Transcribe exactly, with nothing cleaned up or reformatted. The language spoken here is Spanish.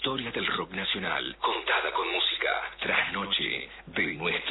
historia del rock nacional, contada con música, trasnoche de nuestra